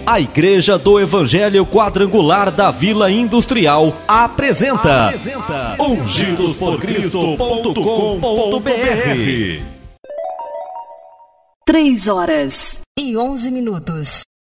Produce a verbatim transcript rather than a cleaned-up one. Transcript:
A Igreja do Evangelho Quadrangular da Vila Industrial apresenta, apresenta ungidos por cristo ponto com ponto br. Três horas e onze minutos.